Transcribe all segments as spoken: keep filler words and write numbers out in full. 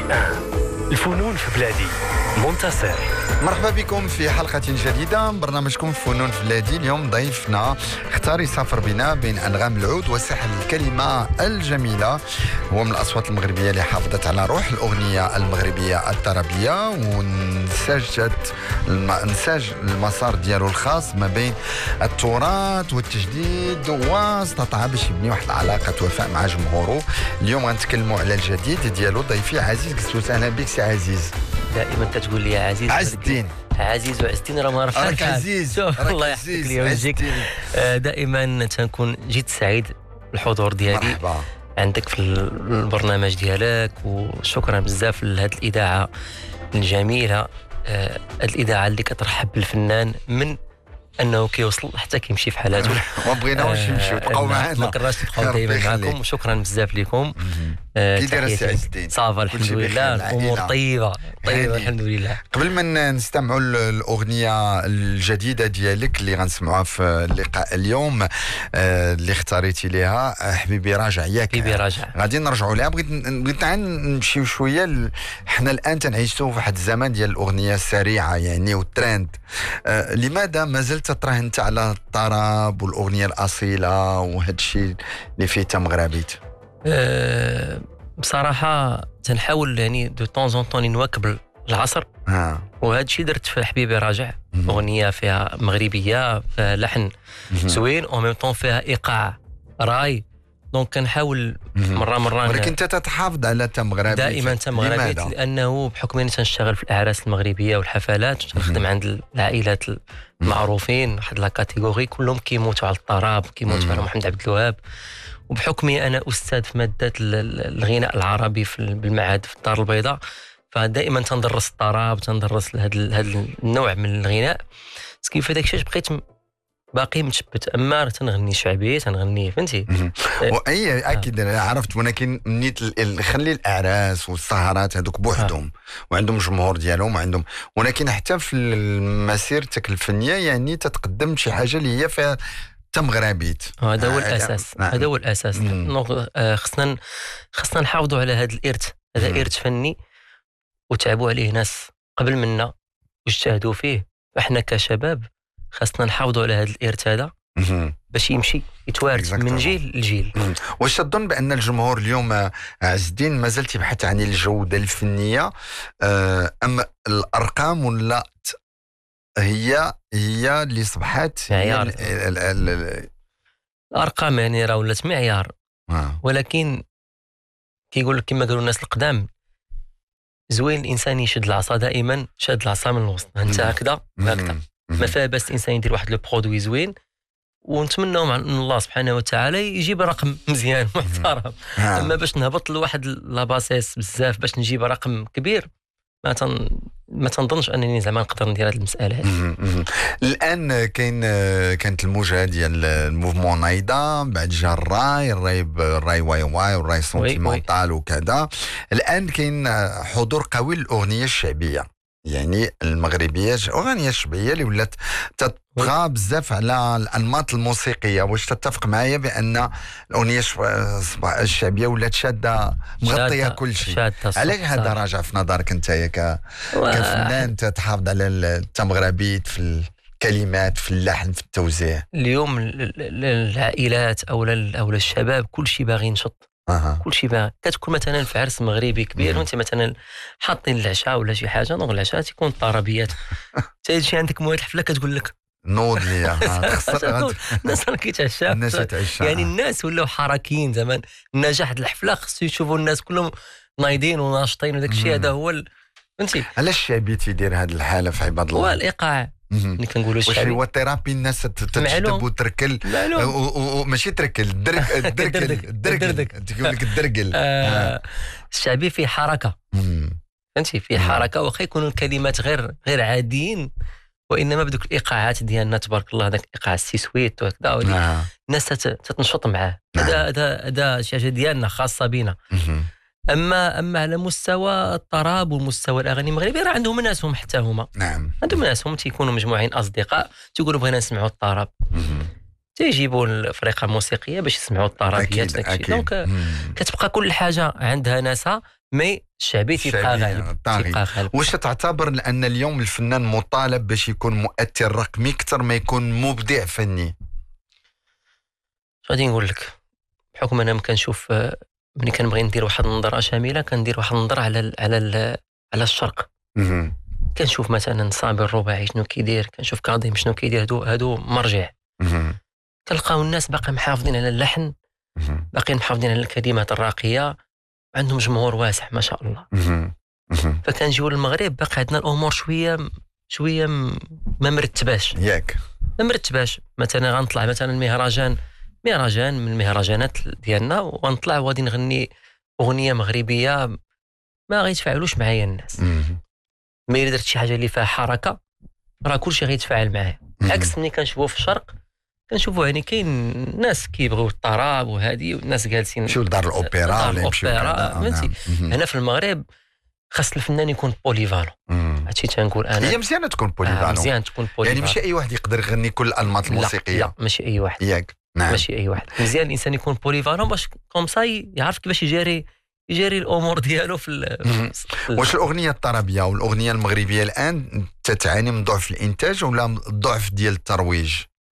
آن الفنون في بلادي. منتصر، مرحبا بكم في حلقة جديدة من برنامجكم فنون في بلادي. اليوم ضيفنا اختار يسافر بنا بين أنغام العود وسحر الكلمة الجميلة. هو من الأصوات المغربية اللي حافظت على روح الأغنية المغربية الطربية، ونسجت نساج المسار ديالو الخاص ما بين التراث والتجديد، واستطاع باش يبني واحد علاقة وفاء مع جمهوره. اليوم غنتكلموا على الجديد ديالو. ضيفي عزيز، قلت اهلا بك سي عزيز. دائما كتقول لي يا عزيز عز الدين عزيز وعز الدين، راه ما عرفتش راك عزيز. الله يحفظك لي ويجزيك. دائما تنكون جد سعيد بالحضور ديالي. مرحبا عندك في البرنامج ديالك، وشكرا بزاف لهذه الاذاعه الجميله، هذه الاذاعه اللي كترحب بالفنان من انه كيوصل حتى كيمشي في حالاته. ما بغيناوش نمشيو، بقاو معنا، ما كرهتش تبقاو دائما معكم، وشكرا بزاف لكم. كي داير السي عز الدين؟ صافا الحمد لله، الامور طيبه طيبه الحمد لله. قبل ما نستمعوا الاغنيه الجديده ديالك اللي غنسمعوها في اللقاء اليوم، اللي اختاريتي ليها حبيبي راجع، ياك حبيبي راجع، غادي نرجعوا لها. بغيت بغيت نمشيو شويه ل... حنا الان تنعيشوا في واحد الزمان ديال الاغنيه السريعه يعني والترند. آه لماذا ما زلت تطرح انت على الطرب والاغنيه الاصيله وهذا الشيء اللي فيه تمغربيت؟ أه بصراحه تنحاول يعني دو طون زون طون نواكب العصر. ها وهذا الشيء درت في حبيبي راجع. مم. اغنيه فيها مغربيه، فيها لحن زوين، او ميم طون فيها ايقاع راي. دونك كنحاول مره مره. ولكن انت تتحافظ على تمغربيت دائما تمغربيت، لانه بحكم اني تنشتغل في الاعراس المغربيه والحفلات، تنخدم عند العائلات المعروفين، واحد لا كاتيجوري كلهم كيموتوا على الطرب، كيموتوا على محمد عبد الوهاب. وبحكمي انا استاذ في ماده الغناء العربي في بالمعهد في الدار البيضاء، فدائما تندرس الطرب، تندرس هذا هذا النوع من الغناء. كيف هذاك الشيء بقيت باقي متشبت، اما تنغني شعبي، تنغني فهمتي. واي اكيد انا عرفت، ولكن نيت خلي الاعراس والسهرات هذوك بوحدهم وعندهم جمهور ديالهم وعندهم، ولكن حتى في مسيرتك الفنيه يعني تتقدم شي حاجه اللي هي فيها تمغربيت. هذا هو الاساس، هذا هو الاساس. خصنا خصنا نحافظوا على هذا الارث، هذا ارث فني وتعبوا عليه ناس قبل منا واجتهدوا فيه. احنا كشباب خاصنا نحافظوا على هذا الارث هذا باش يمشي يتوارث من جيل لجيل. واش تظن بان الجمهور اليوم عز الدين مازال تبحث عن الجوده الفنيه، ام الارقام ولا هي هي اللي صبحت معيار؟ ال ال ال الارقام يعني راه ولات معيار، آه. ولكن كيقول لك كما قالوا الناس القدام، زوين الانسان يشد العصا، دائما شاد العصا من الوسط. انت هكذا هكذا ما فيها بس الانسان يدير واحد لو برودوي زوين، ونتمنوا من الله سبحانه وتعالى يجيب رقم مزيان محترم. اما باش نهبط لواحد لاباسيس بزاف باش نجيب رقم كبير، ما تن ما تنظنش انني زعما نقدر ندير هذه المساله هذه. الان كاين كانت الموجه ديال الموفمون نايضه، بعد جا الراي الراي الراي واي واي والراي سونتيمونتال وكذا. الان كاين حضور قوي للاغنيه الشعبيه، يعني المغربيه، الاغنيه الشعبيه اللي ولات تطغى بزاف على الانماط الموسيقيه. واش تتفق معايا بان الاغنيه الشعبيه ولات شاده مغطيه كل شيء؟ علاش هذا راجع في نظرك انت ك... كفنان تحافظ على التمغربيت في الكلمات، في اللحن، في التوزيع؟ اليوم العائلات او او الشباب كل شيء باغي ينشط. أه. كل شيء باغي. كتكون مثلا في عرس مغربي كبير وانت مثلا حاطين العشاء ولا شي حاجه، دونك العشاء تيكون الطربيات، تيجي عندك مواد الحفله كتقول لك نوض لي الناس راه كيتعشاو، الناس يتعشى. يعني الناس ولاو حركيين. زمان النجاح د الحفله خصو يشوفوا الناس كلهم نايضين وناشطين، وداك الشيء هذا هو ال... فهمتي. علاش الشعبي تيدير هذه الحاله في عباد الله؟ هو الايقاع اللي كنقولوا الشعبي. واش هو الثيرابي؟ الناس تتشدب وتركل، وماشي تركل، درك دركل درك تقول لك الدركل. الشعبي فيه حركه، فهمتي، فيه حركه، واخا يكونوا الكلمات غير غير عاديين، وانما بدوك الايقاعات ديالنا تبارك الله، هذاك الايقاع السيسويت وهكذا، الناس تتنشط معاه. هذا هذا هذا شي حاجه ديالنا خاصه بنا. اما اما على مستوى الطرب ومستوى الاغاني المغربيه، راه عندهم ناسهم حتى هما. نعم، عندهم ناسهم تيكونوا مجموعين اصدقاء تيقولوا بغينا نسمعوا الطرب، تيجيبوا الفرقه الموسيقيه باش يسمعوا الطربيات. داكشي دونك كتبقى كل حاجه عندها ناسها، مي الشعبي تيبقى غالب تيبقى غالب. واش تعتبر ان اليوم الفنان مطالب باش يكون مؤثر رقمي اكثر ما يكون مبدع فني؟ غادي نقول لك بحكم انا ما كنشوف ملي كنبغي ندير واحد النظره شامله كندير واحد النظره على ال على ال على الشرق. كنشوف مثلا صابر الرباعي شنو كيدير، كنشوف كاظم شنو كيدير، هادو هادو مرجع. كنلقاو الناس باقي محافظين على اللحن، باقيين محافظين على الكلمات الراقيه، عندهم جمهور واسع ما شاء الله. فكنجيو للمغرب باقي عندنا الامور شويه شويه ما مرتباش ياك ما مرتباش. مثلا غنطلع مثلا مهرجان مهرجان من المهرجانات ديالنا ونطلع وغادي نغني اغنيه مغربيه ما غيتفاعلوش معايا الناس. ما الا درت شي حاجه اللي فيها حركه راه كلشي غيتفاعل معايا. عكس ملي كنشوفوا في الشرق كنشوفوا يعني كاين ناس كيبغيو الطراب وهذه والناس جالسين يمشيو لدار الاوبرا ولا يمشيو فهمتي. هنا في المغرب خاص الفنان يكون بوليفالون. هادشي تنقول انا هي مزيانه تكون بوليفالون. آه مزيان تكون بوليفالون يعني ماشي اي واحد يقدر يغني كل الانماط الموسيقيه. لا, لا ماشي اي واحد ياك نعم. ماشي اي واحد. مزيان الانسان يكون بوليفالون باش كوم ساي يعرف كيفاش يجاري يجاري الامور ديالو في. واش الاغنيه الطربيه والاغنيه المغربيه الان تتعاني من ضعف الانتاج ولا ضعف ديال الترويج؟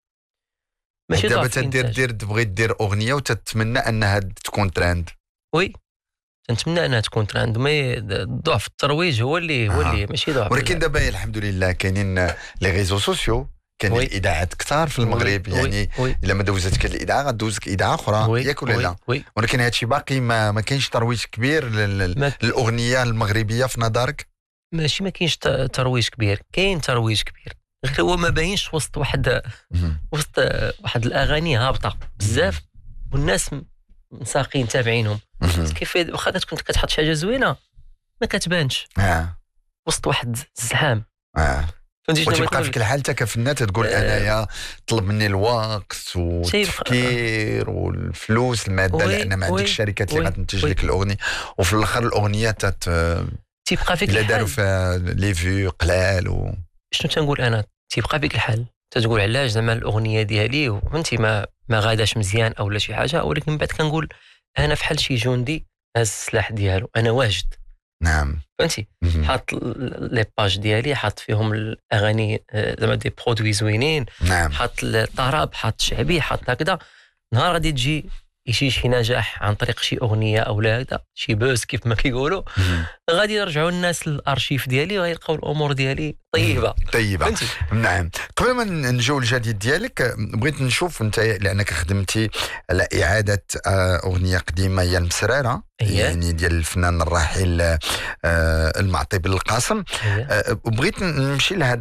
ماشي دابا ضعف تدير دير تبغي دير اغنيه وتتمنى انها تكون ترند. وي تنتمنى انها تكون ترند. مي ضعف الترويج هو اللي هو اللي آه. ماشي ضعف. ولكن دابا الحمد لله كاينين لي ريزو سوسيو، كاين الاذاعات كثار في المغرب. وي. يعني وي. الا ما دوزتك الاذاعه غدوزك اذاعه اخرى ياك ولا لا؟ ولكن هادشي باقي ما, ما كاينش ترويج كبير للاغنيه المغربيه في نظرك؟ ماشي ما كاينش ترويج كبير، كاين ترويج كبير غير هو ما باينش وسط واحد وسط واحد الاغاني هابطه بزاف والناس مساقين تابعينهم. كيف واخا كنت كتحط شي حاجه زوينه ما كتبانش اه وسط واحد الزحام. اه وتبقى فيك الحال حتى كفنان تقول آه انايا طلب مني الوقت والتفكير والفلوس الماده لان ما عندكش الشركات اللي غتنتج لك الاغنيه وفي الاخر الاغنيه تت تيبقى فيك الحال. الا داروا فيها لي فيو قلال و شنو تنقول انا تيبقى فيك الحال تتقول علاش زعما الاغنيه ديالي وانت ما ما غاداش مزيان او لا شي حاجه. ولكن من بعد كنقول انا فحال شي جندي هاز السلاح ديالو انا واجد. نعم فهمتي. حاط لي باج ديالي حاط فيهم الاغاني زعما دي برودوي زوينين. نعم حاط الطرب حاط شعبي حاط هكذا. نهار غادي تجي يجي شي نجاح عن طريق شي اغنيه او لا هكذا شي بوز كيف ما كيقولوا غادي يرجعوا الناس للارشيف ديالي وغيلقاو الامور ديالي طيبه طيبه. نعم. قبل ما نجيو للجديد ديالك بغيت نشوف انت لانك خدمتي على اعاده اغنيه قديمه هي المسراره يعني ديال الفنان الراحل المعطي بن القاسم. وبغيت نمشي لهذا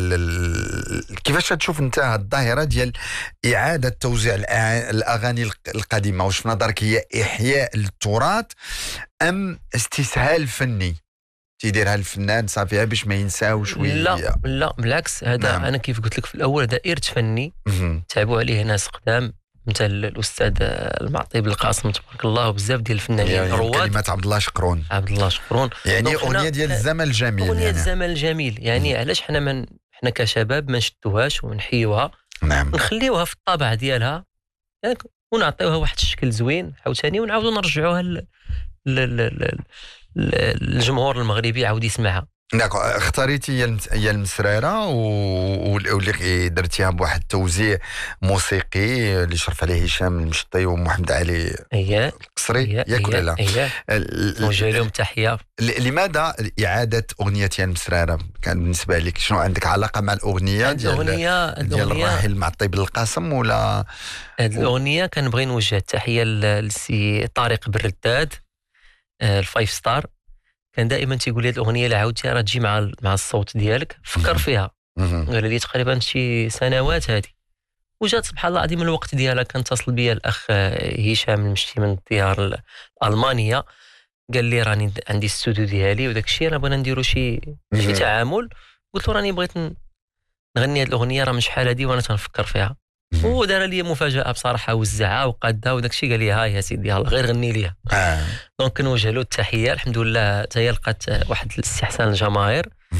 كيفاش تشوف انت هذه الظاهره ديال اعاده توزيع الاغاني القديمه. واش في نظرك هي احياء للتراث ام استسهال فني تيديرها الفنان صافي باش ما ينساوش؟ لا لا بالعكس هذا نعم. انا كيف قلت لك في الاول هذا ارث فني تعبوا عليه ناس قدام مثل الاستاذ المعطي بن القاسم تبارك الله وبزاف ديال الفنانين يعني رواد كلمات عبد الله شقرون عبد الله شقرون يعني اغنيه ديال الزمن الجميل اغنيه يعني. الزمن الجميل يعني علاش حنا من حنا كشباب ما نشدوهاش ونحيوها نعم نخليوها في الطابع ديالها يعني ونعطيوها واحد الشكل زوين عاوتاني ونعاودوا نرجعوها ل... ل... ل... الجمهور المغربي عاود يسمعها. داكو اختاريتي هي المسراره واللي درتيها بواحد التوزيع موسيقي اللي شرف عليه هشام المشطي ومحمد علي اييه القصري ياك ولا لا؟ اييه نوجه لهم تحيه. لماذا اعاده اغنيه المسراره كان بالنسبه لك شنو عندك علاقه مع الاغنيه ديال الاغنيه ديال الراحل المعطي بن القاسم ولا هذه الاغنيه كنبغي نوجه التحيه للسي طارق بالرداد الفايف ستار. كان دائما تيقول لي هذه الاغنيه اللي عاودتيها راه تجي مع مع الصوت ديالك فكر فيها. قال لي تقريبا شي سنوات هذه وجات سبحان الله العظيم الوقت ديالها. كان اتصل بيا الاخ هشام المشتي من الديار الالمانيه قال لي راني عندي الاستوديو ديالي وداك الشيء انا بغينا نديروا شي شي تعامل. قلت له راني بغيت نغني هذه الاغنيه راه من شحال هذه وانا تنفكر فيها. ودار لي مفاجاه بصراحه وزعها وقادها وداك الشيء قال لي هاي يا سيدي يلاه غير غني ليها. دونك كنوجه له التحيه الحمد لله حتى هي لقات واحد الاستحسان الجماهير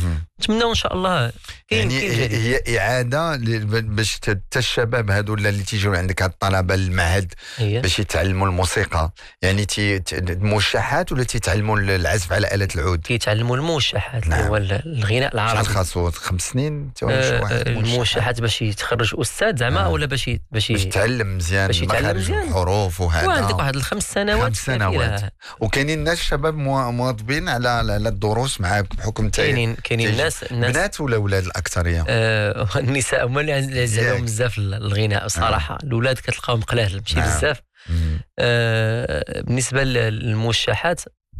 نتمنوا ان شاء الله. كاين يعني كاين جديد. هي اعاده ل- باش ت- حتى الشباب هذو اللي تيجيو عندك هاد الطلبه المعهد هي باش يتعلموا الموسيقى، يعني تي ت- الموشحات ولا تيتعلموا العزف على آلة العود؟ كيتعلموا الموشحات اللي نعم. هو الغناء شحال العربي. خاصو خمس سنين تا ولا شي آه، واحد الموشحات باش يتخرج استاذ زعما آه. ولا باش ي- باش باش ي- يتعلم مزيان باش يتعلم مخارج مزيان. الحروف وهذا. وعندك واحد الخمس سنوات خمس سنوات. كاملة. وكاينين الناس شباب موا- مواظبين على على الدروس معاك بحكم تاع كاينين كاينين تيجي. الناس الناس بنات ولا ولاد الاكثريه؟ آه، النساء هما اللي عز ياك. عليهم بزاف الغناء الصراحه. الاولاد كتلقاهم قلال ماشي نعم. بزاف. مم. آه، بالنسبه للموشحات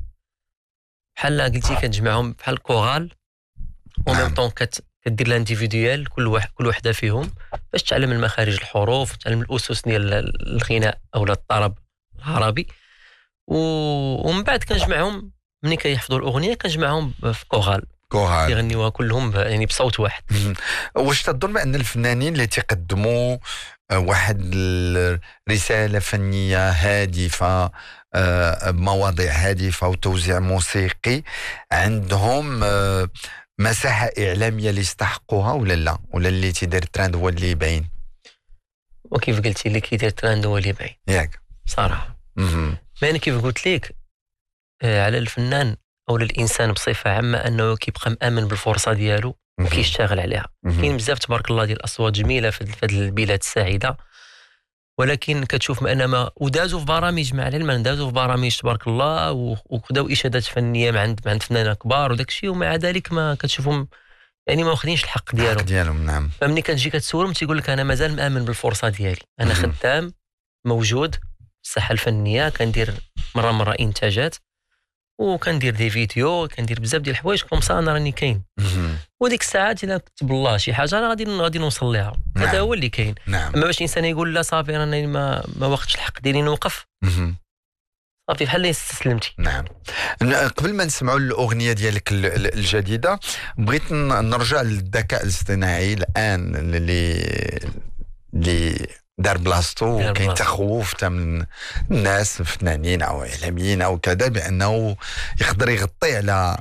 بحال قلتي كنجمعهم بحال الكورال و نعم. ميم طون كدير الانديفيديوال كل واحد كل وحده فيهم باش تعلم المخارج الحروف وتعلم الاسس ديال الغناء او الطرب العربي. و... ومن بعد كنجمعهم ملي كيحفظوا الاغنيه كنجمعهم في كورال كورال. يغنيوها كلهم ب- يعني بصوت واحد. مم. واش تظن بان الفنانين اللي تقدموا آه، واحد الرساله فنيه هادفه آه، بمواضيع هادفه وتوزيع موسيقي عندهم آه، مساحه اعلاميه اللي يستحقوها ولا لا، ولا اللي تيدير الترند هو اللي باين؟ وكيف قلتي اللي كيدير تراند هو اللي باين ياك. صراحه. مهم. ما انا كيف قلت لك آه، على الفنان او الانسان بصفه عامه انه كيبقى مامن بالفرصه ديالو مهم. وكيشتغل عليها. مهم. كاين بزاف تبارك الله ديال الاصوات جميله في في هذه البلاد السعيده، ولكن كتشوف ان ما ودازوا في برامج مع العلم دازوا في برامج تبارك الله و- وخداو اشادات فنيه مع عند مع عند فنانين كبار وداك الشيء، ومع ذلك ما كتشوفهم يعني ما واخدينش الحق الحق ديالهم. ديالهم. نعم. فملي كتجي كتسولهم تيقول لك انا مازال مامن بالفرصه ديالي، انا مهم. خدام موجود في الساحه الفنيه، كندير مره مره انتاجات وكندير دي فيديو كندير بزاف ديال الحوايج كومسا انا راني كاين. مهم. وديك الساعات الا كتب الله شي حاجه انا غادي غادي نوصل لها. نعم. هذا هو اللي كاين. نعم. اما باش الانسان يقول لا صافي راني ما ما واخدش الحق ديالي نوقف، مهم. صافي بحال اللي استسلمتي. نعم. ن- قبل ما نسمعوا الاغنيه ديالك ال- ال- الجديده بغيت ن- نرجع للذكاء الاصطناعي الان اللي اللي دار بلاصتو، دار وكاين بلاصتو. تخوف تا من الناس فنانين او اعلاميين او كذا بانه يقدر يغطي على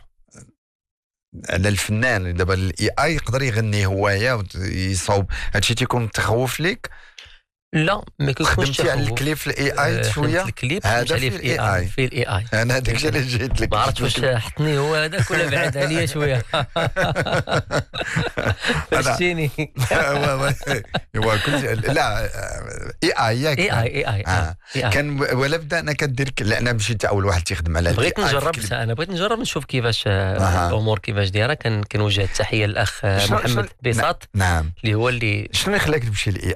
على الفنان. دابا الاي اي يقدر يغني هوايه ويصاوب هادشي، تيكون تخوف ليك. لا ما كيكونش خدمتي على تخوف. الكليب في الاي آه، اي خدمت شويه؟ الكليب هذا خدمت عليه في في الاي ال إيه آي. اي في الاي اي انا هذاك الشيء اللي جيت لك. ما عرفتش واش حطني هو هذاك ولا بعد عليا شويه. فهمتيني. هو هو كل لا اي اي ياك. اي اي اي اي آه. اي اي. كان ولا بدا انا كدير ك- لا انا مشيت اول واحد تيخدم على بغيت ال إيه آي في نجرب كليب. انا بغيت نجرب نشوف كيفاش آه، أها. الامور كيفاش دايره. كان كنوجه التحيه للاخ آه، شنو- محمد شنو- بيساط نعم. اللي هو اللي شنو اللي خلاك تمشي للاي